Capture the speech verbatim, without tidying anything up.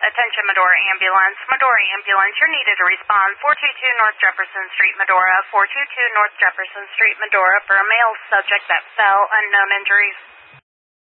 Attention Medora Ambulance. Medora Ambulance, you're needed to respond. four two two North Jefferson Street, Medora. four two two North Jefferson Street, Medora, for a male subject that fell, unknown injuries.